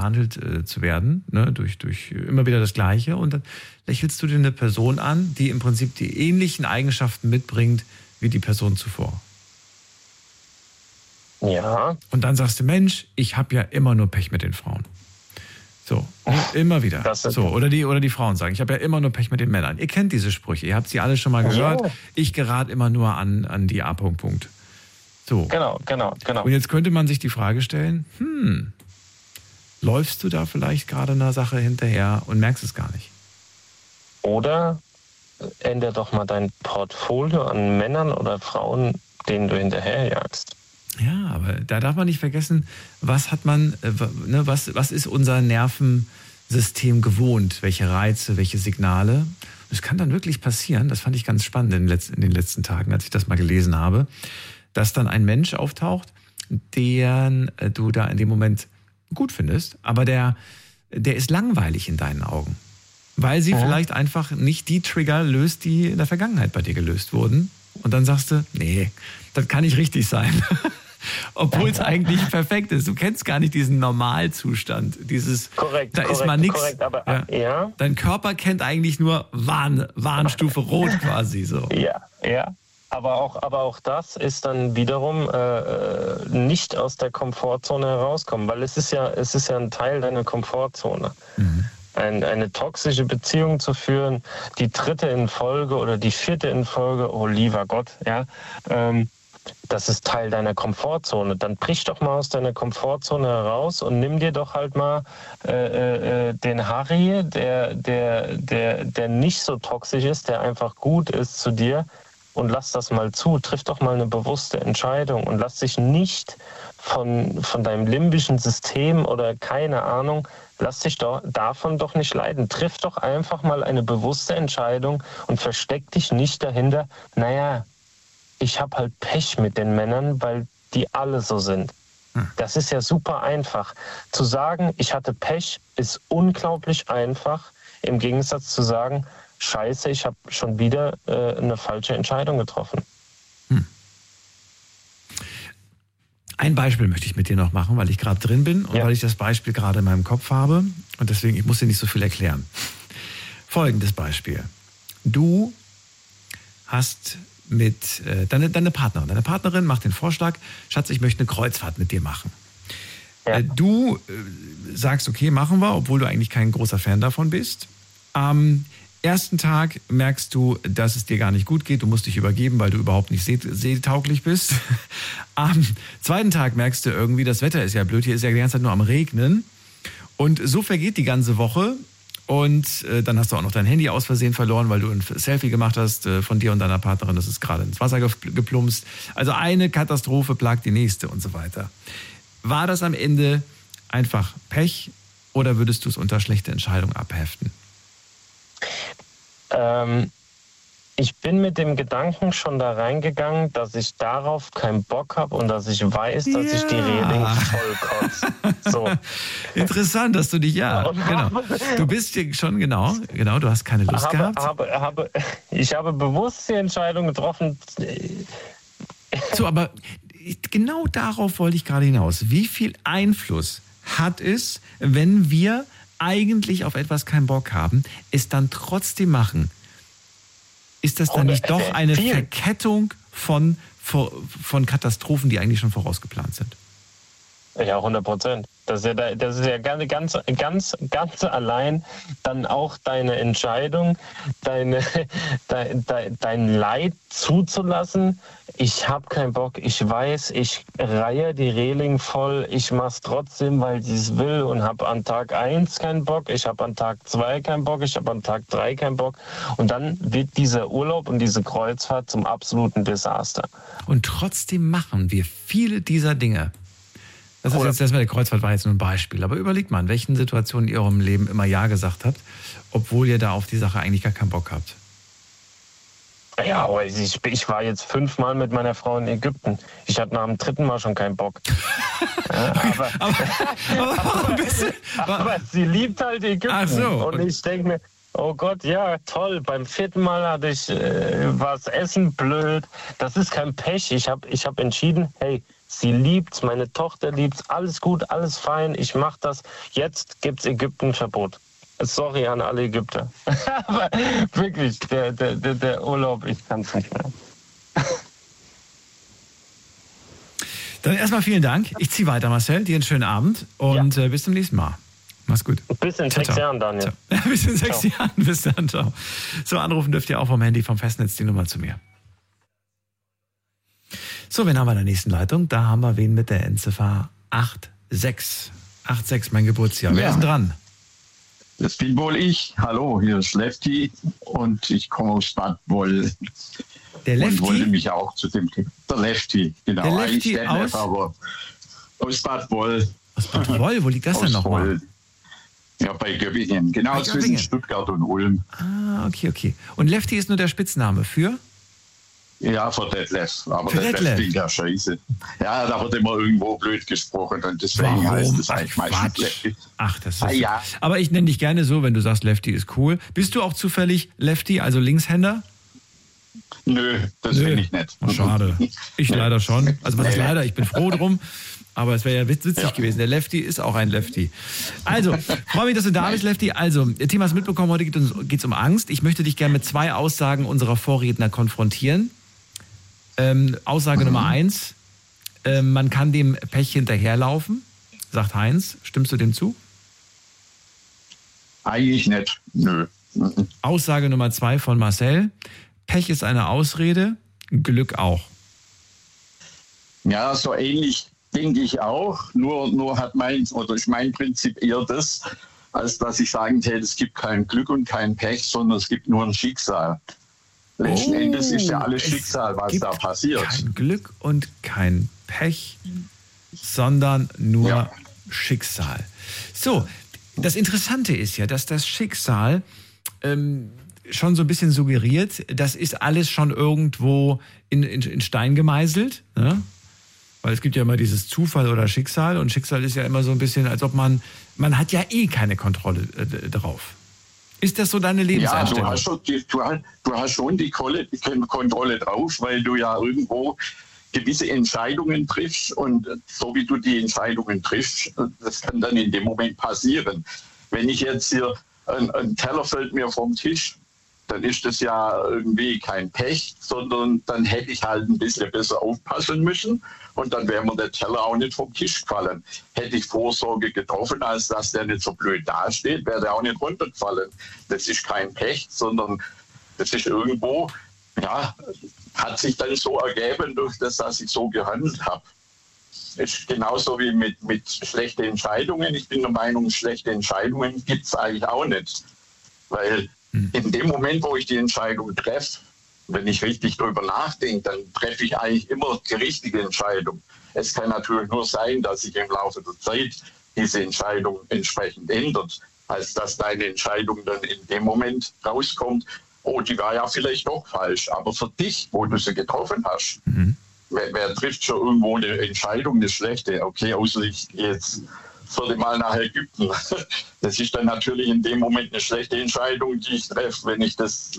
behandelt zu werden, ne, durch immer wieder das Gleiche. Und dann lächelst du dir eine Person an, die im Prinzip die ähnlichen Eigenschaften mitbringt wie die Person zuvor. Ja. Und dann sagst du, Mensch, ich habe ja immer nur Pech mit den Frauen. So, immer wieder. So, oder die Frauen sagen, ich habe ja immer nur Pech mit den Männern. Ihr kennt diese Sprüche, ihr habt sie alle schon mal gehört. Ja. Ich gerate immer nur an die A. So. Genau. Und jetzt könnte man sich die Frage stellen, läufst du da vielleicht gerade einer Sache hinterher und merkst es gar nicht? Oder ändere doch mal dein Portfolio an Männern oder Frauen, denen du hinterherjagst. Ja, aber da darf man nicht vergessen, was ist unser Nervensystem gewohnt? Welche Reize, welche Signale? Es kann dann wirklich passieren, das fand ich ganz spannend in den letzten Tagen, als ich das mal gelesen habe, dass dann ein Mensch auftaucht, den du da in dem Moment gut findest, aber der ist langweilig in deinen Augen. Weil sie vielleicht einfach nicht die Trigger löst, die in der Vergangenheit bei dir gelöst wurden. Und dann sagst du, nee, das kann nicht richtig sein. Obwohl es eigentlich perfekt ist. Du kennst gar nicht diesen Normalzustand. Korrekt, ist mal nichts. Aber ja. Dein Körper kennt eigentlich nur Warnstufe Rot quasi so. Ja. Aber auch das ist dann wiederum nicht aus der Komfortzone herauskommen, weil es ist ja ein Teil deiner Komfortzone. Mhm. Eine toxische Beziehung zu führen, die 3. in Folge oder die 4. in Folge, oh lieber Gott, ja, das ist Teil deiner Komfortzone. Dann brich doch mal aus deiner Komfortzone heraus und nimm dir doch halt mal den Harry, der nicht so toxisch ist, der einfach gut ist zu dir, und lass das mal zu. Triff doch mal eine bewusste Entscheidung und lass dich nicht von deinem limbischen System oder keine Ahnung, lass dich davon doch nicht leiden. Triff doch einfach mal eine bewusste Entscheidung und versteck dich nicht dahinter, naja, ich habe halt Pech mit den Männern, weil die alle so sind. Das ist ja super einfach. Zu sagen, ich hatte Pech, ist unglaublich einfach, im Gegensatz zu sagen, Scheiße, ich habe schon wieder eine falsche Entscheidung getroffen. Ein Beispiel möchte ich mit dir noch machen, weil ich gerade drin bin und weil ich das Beispiel gerade in meinem Kopf habe. Und deswegen, ich muss dir nicht so viel erklären. Folgendes Beispiel. Du hast mit deine Partnerin macht den Vorschlag, Schatz, ich möchte eine Kreuzfahrt mit dir machen. Ja. Du sagst, okay, machen wir, obwohl du eigentlich kein großer Fan davon bist. Am ersten Tag merkst du, dass es dir gar nicht gut geht. Du musst dich übergeben, weil du überhaupt nicht seetauglich bist. Am zweiten Tag merkst du irgendwie, das Wetter ist ja blöd. Hier ist ja die ganze Zeit nur am Regnen. Und so vergeht die ganze Woche. Und dann hast du auch noch dein Handy aus Versehen verloren, weil du ein Selfie gemacht hast von dir und deiner Partnerin. Das ist gerade ins Wasser geplumpst. Also eine Katastrophe plagt die nächste und so weiter. War das am Ende einfach Pech oder würdest du es unter schlechte Entscheidung abheften? Ich bin mit dem Gedanken schon da reingegangen, dass ich darauf keinen Bock habe und dass ich weiß, dass ich die Reling voll kotze. So. Interessant, dass du dich, genau. Du bist hier schon, genau, du hast keine Lust gehabt. Ich habe bewusst die Entscheidung getroffen. So, aber genau darauf wollte ich gerade hinaus. Wie viel Einfluss hat es, wenn wir eigentlich auf etwas keinen Bock haben, es dann trotzdem machen? Ist das dann nicht doch eine Verkettung von Katastrophen, die eigentlich schon vorausgeplant sind? Ja, 100%. Das ist ja ganz allein dann auch deine Entscheidung, dein Leid zuzulassen. Ich habe keinen Bock, ich weiß, ich reihe die Reling voll, ich mach's trotzdem, weil sie es will und habe an Tag 1 keinen Bock, ich habe an Tag 2 keinen Bock, ich habe an Tag 3 keinen Bock. Und dann wird dieser Urlaub und diese Kreuzfahrt zum absoluten Desaster. Und trotzdem machen wir viele dieser Dinge. Das ist jetzt erstmal, der Kreuzfahrt war jetzt nur ein Beispiel. Aber überlegt mal, in welchen Situationen ihr eurem Leben immer Ja gesagt habt, obwohl ihr da auf die Sache eigentlich gar keinen Bock habt. Ja, aber ich war jetzt 5 Mal mit meiner Frau in Ägypten. Ich hatte nach dem 3. Mal schon keinen Bock. Aber sie liebt halt Ägypten. Ach so. Und ich denke mir, oh Gott, ja, toll. Beim 4. Mal war das Essen blöd. Das ist kein Pech. Ich hab entschieden, hey, Sie liebt's, meine Tochter liebt's, alles gut, alles fein, ich mach das. Jetzt gibt's Ägyptenverbot. Sorry an alle Ägypter. Aber wirklich, der Urlaub, ich kann's nicht mehr. Dann erstmal vielen Dank. Ich ziehe weiter, Marcel. Dir einen schönen Abend und bis zum nächsten Mal. Mach's gut. Bis in 6 Jahren, Daniel. Bis in 6 Jahren. Bis dann, ciao. So, anrufen dürft ihr auch vom Handy, vom Festnetz die Nummer zu mir. So, wen haben wir in der nächsten Leitung? Da haben wir wen mit der Endziffer 86. 86, mein Geburtsjahr. Wer ist denn dran? Das bin wohl ich. Hallo, hier ist Lefty und ich komme aus Bad Boll. Der Lefty? Und wollte mich auch zu dem Thema. Der Lefty, genau. Der Lefty aus? Aber aus Bad Boll. Aus Bad Boll? Wo liegt das denn nochmal? Ja, bei Göppingen. Genau bei zwischen Göppingen. Stuttgart und Ulm. Ah, okay. Und Lefty ist nur der Spitzname für? Ja, für Detlef. Aber für Detlef klingt ja scheiße. Ja, da wird immer irgendwo blöd gesprochen und deswegen heißt es eigentlich meistens Lefty. Ach, das ist ja. Aber ich nenne dich gerne so, wenn du sagst, Lefty ist cool. Bist du auch zufällig Lefty, also Linkshänder? Nö, das bin ich nicht. Schade. Ich leider schon. Also was ist leider? Ich bin froh drum. Aber es wäre ja witzig gewesen. Der Lefty ist auch ein Lefty. Also, freue mich, dass du da bist, Lefty. Also, Thema ist mitbekommen, heute geht es um Angst. Ich möchte dich gerne mit 2 Aussagen unserer Vorredner konfrontieren. Aussage Nummer 1, man kann dem Pech hinterherlaufen, sagt Heinz. Stimmst du dem zu? Eigentlich nicht, nö. Aussage Nummer 2 von Marcel, Pech ist eine Ausrede, Glück auch. Ja, so ähnlich denke ich auch, nur ist mein Prinzip eher das, als dass ich sagen täte, es gibt kein Glück und kein Pech, sondern es gibt nur ein Schicksal. Letzten Endes ist ja alles Schicksal, was da passiert. Kein Glück und kein Pech, sondern nur Schicksal. So, das Interessante ist ja, dass das Schicksal schon so ein bisschen suggeriert, das ist alles schon irgendwo in Stein gemeißelt, ne? Weil es gibt ja immer dieses Zufall oder Schicksal und Schicksal ist ja immer so ein bisschen, als ob man hat ja keine Kontrolle drauf. Ist das so deine Lebenseinstellung? Ja, du hast schon die Kontrolle drauf, weil du ja irgendwo gewisse Entscheidungen triffst und so wie du die Entscheidungen triffst, das kann dann in dem Moment passieren. Wenn ich jetzt hier ein Teller fällt mir vom Tisch, dann ist das ja irgendwie kein Pech, sondern dann hätte ich halt ein bisschen besser aufpassen müssen und dann wäre mir der Teller auch nicht vom Tisch gefallen. Hätte ich Vorsorge getroffen, als dass der nicht so blöd dasteht, wäre der auch nicht runtergefallen. Das ist kein Pech, sondern das ist irgendwo, ja, hat sich dann so ergeben durch das, dass ich so gehandelt habe. Es ist genauso wie mit schlechten Entscheidungen. Ich bin der Meinung, schlechte Entscheidungen gibt es eigentlich auch nicht. Weil in dem Moment, wo ich die Entscheidung treffe, wenn ich richtig drüber nachdenke, dann treffe ich eigentlich immer die richtige Entscheidung. Es kann natürlich nur sein, dass sich im Laufe der Zeit diese Entscheidung entsprechend ändert, als dass deine Entscheidung dann in dem Moment rauskommt, oh, die war ja vielleicht doch falsch, aber für dich, wo du sie getroffen hast, wer trifft schon irgendwo eine Entscheidung, eine schlechte, okay, außer ich gehe jetzt 4. Mal nach Ägypten. Das ist dann natürlich in dem Moment eine schlechte Entscheidung, die ich treffe, wenn ich das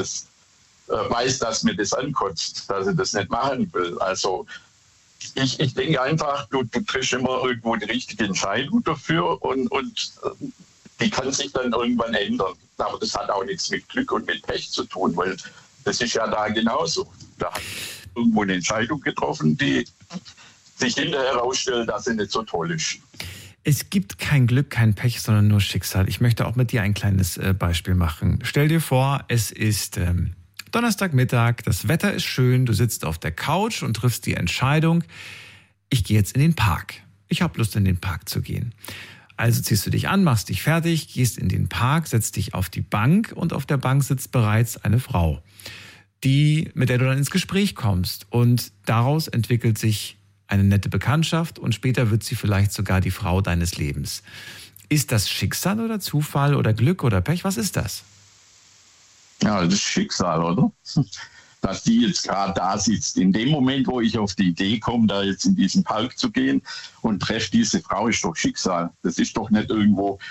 weiß, dass mir das ankotzt, dass ich das nicht machen will. Also ich denke einfach, du triffst immer irgendwo die richtige Entscheidung dafür und die kann sich dann irgendwann ändern. Aber das hat auch nichts mit Glück und mit Pech zu tun, weil das ist ja da genauso. Da hat irgendwo eine Entscheidung getroffen, die sich hinterher herausstellt, dass sie nicht so toll ist. Es gibt kein Glück, kein Pech, sondern nur Schicksal. Ich möchte auch mit dir ein kleines Beispiel machen. Stell dir vor, es ist Donnerstagmittag, das Wetter ist schön, du sitzt auf der Couch und triffst die Entscheidung, ich gehe jetzt in den Park. Ich habe Lust, in den Park zu gehen. Also ziehst du dich an, machst dich fertig, gehst in den Park, setzt dich auf die Bank und auf der Bank sitzt bereits eine Frau, mit der du dann ins Gespräch kommst. Und daraus entwickelt sich eine nette Bekanntschaft und später wird sie vielleicht sogar die Frau deines Lebens. Ist das Schicksal oder Zufall oder Glück oder Pech? Was ist das? Ja, das ist Schicksal, oder? Dass die jetzt gerade da sitzt. In dem Moment, wo ich auf die Idee komme, da jetzt in diesen Park zu gehen und treffe diese Frau, ist doch Schicksal. Das ist doch nicht irgendwo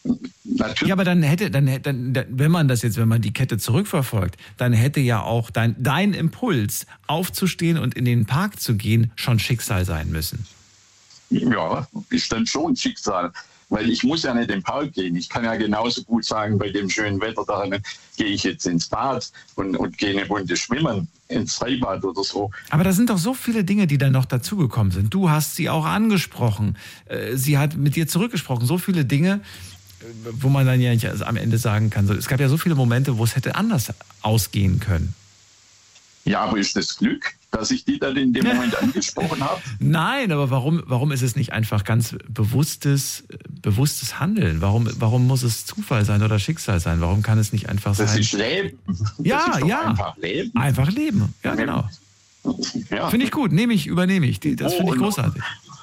Natürlich. Ja, aber dann, wenn man die Kette zurückverfolgt, dann hätte ja auch dein Impuls, aufzustehen und in den Park zu gehen, schon Schicksal sein müssen. Ja, ist dann schon Schicksal. Weil ich muss ja nicht in den Park gehen. Ich kann ja genauso gut sagen, bei dem schönen Wetter da gehe ich jetzt ins Bad und gehe eine Runde schwimmen, ins Freibad oder so. Aber da sind doch so viele Dinge, die dann noch dazugekommen sind. Du hast sie auch angesprochen. Sie hat mit dir zurückgesprochen. So viele Dinge, wo man dann ja nicht am Ende sagen kann. Es gab ja so viele Momente, wo es hätte anders ausgehen können. Ja, aber ist das Glück, dass ich die dann in dem Moment angesprochen habe? Nein, aber warum ist es nicht einfach ganz bewusstes Handeln? Warum muss es Zufall sein oder Schicksal sein? Warum kann es nicht einfach sein? Das ist Leben. Ja, das ist ja. Einfach Leben. Einfach leben, ja genau. Ja. Finde ich gut, übernehme ich. Das finde ich großartig.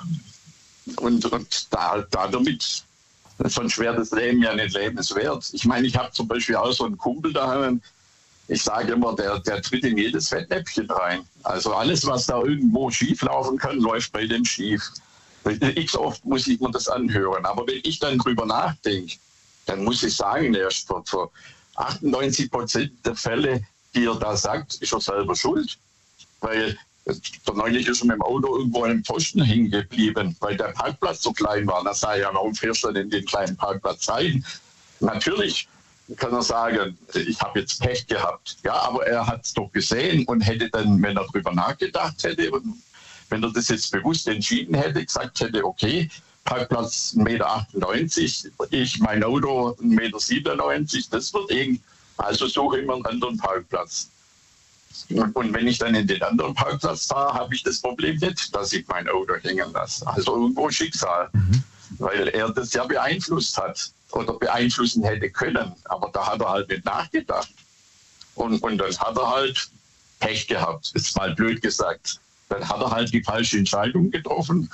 Und damit, sonst wäre das Leben ja nicht lebenswert. Ich meine, ich habe zum Beispiel auch so einen Kumpel daheim. Ich sage immer, der tritt in jedes Fettnäpfchen rein. Also alles, was da irgendwo schief laufen kann, läuft bei dem schief. X oft muss ich mir das anhören. Aber wenn ich dann drüber nachdenke, dann muss ich sagen, er ist für 98% der Fälle, die er da sagt, ist er selber schuld. Weil neulich ist er mit dem Auto irgendwo an einem Pfosten hängen geblieben, weil der Parkplatz so klein war. Da sage ich, ja, warum fährst du denn in den kleinen Parkplatz rein? Natürlich kann er sagen, ich habe jetzt Pech gehabt. Ja, aber er hat es doch gesehen und hätte dann, wenn er drüber nachgedacht hätte und wenn er das jetzt bewusst entschieden hätte, gesagt hätte, okay, Parkplatz 1,98 Meter, ich mein Auto 1,97 Meter, das wird eng. Also suche ich mir einen anderen Parkplatz. Und wenn ich dann in den anderen Parkplatz fahre, habe ich das Problem nicht, dass ich mein Auto hängen lasse. Also irgendwo Schicksal, weil er das ja beeinflusst hat oder beeinflussen hätte können. Aber da hat er halt nicht nachgedacht. Und dann hat er halt Pech gehabt, ist mal blöd gesagt. Dann hat er halt die falsche Entscheidung getroffen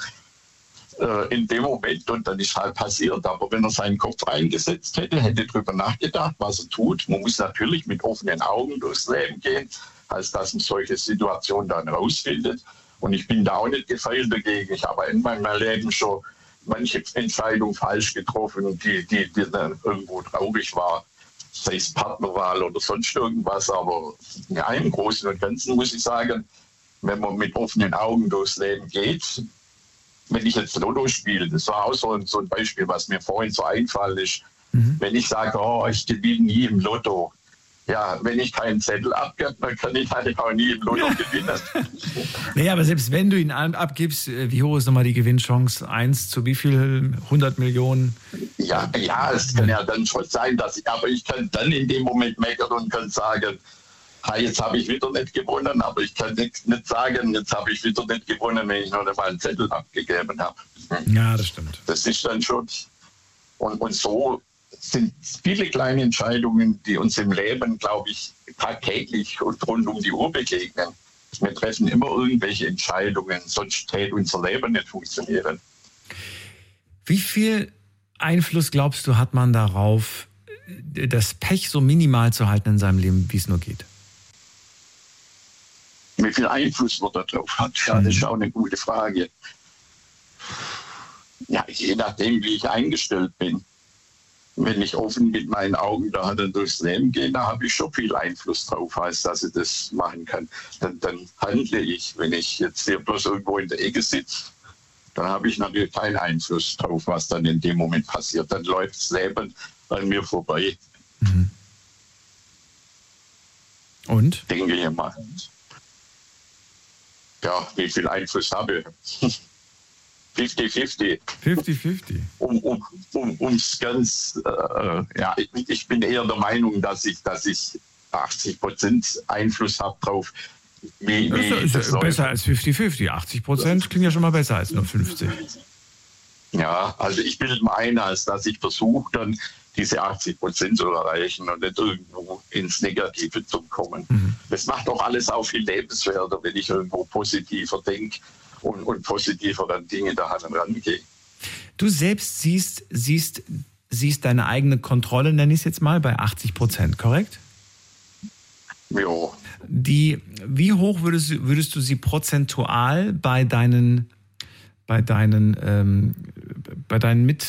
in dem Moment und dann ist halt passiert. Aber wenn er seinen Kopf eingesetzt hätte, hätte drüber nachgedacht, was er tut. Man muss natürlich mit offenen Augen durchs Leben gehen, als dass man solche Situationen dann rausfindet. Und ich bin da auch nicht gefeilt dagegen. Ich habe in meinem Leben schon manche Entscheidung falsch getroffen, die dann irgendwo traurig war, sei es Partnerwahl oder sonst irgendwas. Aber ja, im Großen und Ganzen muss ich sagen, wenn man mit offenen Augen durchs Leben geht, wenn ich jetzt Lotto spiele, das war auch so ein Beispiel, was mir vorhin so einfallen ist. Wenn ich sage, oh, ich gewinne nie im Lotto. Ja, wenn ich keinen Zettel abgebe, dann kann ich halt auch nie im Lotto gewinnen. Naja, aber selbst wenn du ihn abgibst, wie hoch ist nochmal die Gewinnchance? 1 zu wie viel? 100 Millionen? Ja, es kann ja dann schon sein, aber ich kann dann in dem Moment meckern und kann sagen, jetzt habe ich wieder nicht gewonnen, aber ich kann nicht sagen, jetzt habe ich wieder nicht gewonnen, wenn ich noch einmal einen Zettel abgegeben habe. Ja, das stimmt. Das ist dann schon. Und so sind viele kleine Entscheidungen, die uns im Leben, glaube ich, tagtäglich und rund um die Uhr begegnen. Wir treffen immer irgendwelche Entscheidungen, sonst täte unser Leben nicht funktionieren. Wie viel Einfluss, glaubst du, hat man darauf, das Pech so minimal zu halten in seinem Leben, wie es nur geht? Wie viel Einfluss man darauf hat, ja, das ist auch eine gute Frage. Ja, je nachdem, wie ich eingestellt bin. Wenn ich offen mit meinen Augen da dann durchs Leben gehe, da habe ich schon viel Einfluss drauf, als dass ich das machen kann. Dann handle ich. Wenn ich jetzt hier bloß irgendwo in der Ecke sitze, dann habe ich natürlich keinen Einfluss drauf, was dann in dem Moment passiert. Dann läuft das Leben an mir vorbei. Und? Denke ich mal. Ja, wie viel Einfluss habe ich? 50-50. 50-50. Um's ganz, ich bin eher der Meinung, dass ich 80% Einfluss habe drauf. Das ist besser als 50-50. 80% klingt ja schon mal besser als nur 50. Ja, also ich bilde mir ein, als dass ich versuche, dann diese 80% zu erreichen und nicht irgendwo ins Negative zu kommen. Das macht auch alles auch viel lebenswerter, wenn ich irgendwo positiver denke und positiver an Dinge da rangehe. Du selbst siehst deine eigene Kontrolle, nenne ich es jetzt mal, bei 80%, korrekt? Ja. Wie hoch würdest du sie prozentual bei deinen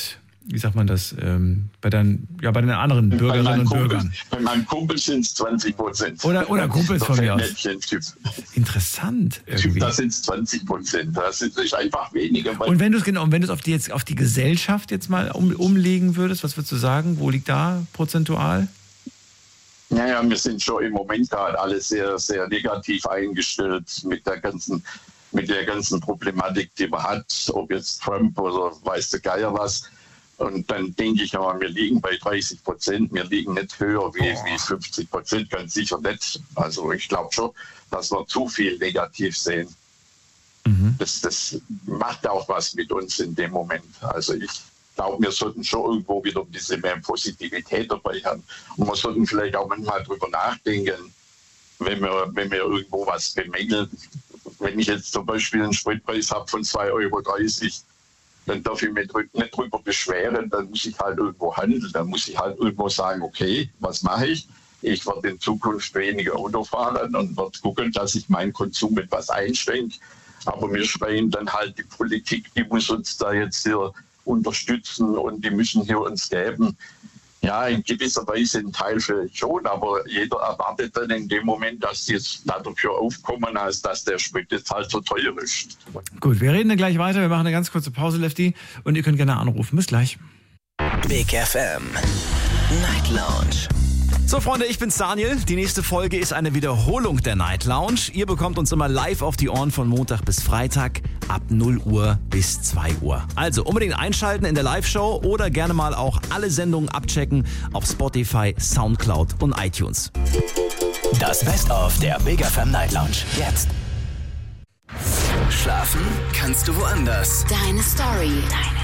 wie sagt man das, bei den anderen Bürgerinnen und Bürgern? Bei meinem Kumpel sind es 20%. Oder Kumpels von mir aus. Interessant irgendwie. Da sind es 20%. Das ist einfach weniger. Und wenn du es auf die Gesellschaft jetzt mal umlegen würdest, was würdest du sagen? Wo liegt da prozentual? Naja, wir sind schon im Moment gerade alle sehr, sehr negativ eingestellt mit der ganzen Problematik, die man hat, ob jetzt Trump oder weiß der Geier was. Und dann denke ich aber, wir liegen bei 30%, wir liegen nicht höher wie 50%, ganz sicher nicht. Also ich glaube schon, dass wir zu viel negativ sehen. Mhm. Das macht auch was mit uns in dem Moment. Also ich glaube, wir sollten schon irgendwo wieder ein bisschen mehr Positivität dabei haben. Und wir sollten vielleicht auch manchmal drüber nachdenken, wenn wir irgendwo was bemängeln. Wenn ich jetzt zum Beispiel einen Spritpreis habe von 2,30 €, dann darf ich mich nicht drüber beschweren, dann muss ich halt irgendwo handeln, dann muss ich halt irgendwo sagen, okay, was mache ich? Ich werde in Zukunft weniger Auto fahren und werde gucken, dass ich meinen Konsum etwas einschränke. Aber wir schreien dann halt, die Politik, die muss uns da jetzt hier unterstützen und die müssen hier uns geben. Ja, in gewisser Weise ein Teil vielleicht schon, aber jeder erwartet dann in dem Moment, dass die jetzt dafür aufkommen, als dass der Sprit jetzt halt so teuer ist. Gut, wir reden dann gleich weiter. Wir machen eine ganz kurze Pause, Lefty, und ihr könnt gerne anrufen. Bis gleich. Big FM Night Lounge. So, Freunde, ich bin's Daniel. Die nächste Folge ist eine Wiederholung der Night Lounge. Ihr bekommt uns immer live auf die Ohren von Montag bis Freitag ab 0 Uhr bis 2 Uhr. Also unbedingt einschalten in der Live-Show oder gerne mal auch alle Sendungen abchecken auf Spotify, Soundcloud und iTunes. Das Best-of der Big FM Night Lounge. Jetzt. Schlafen kannst du woanders. Deine Story.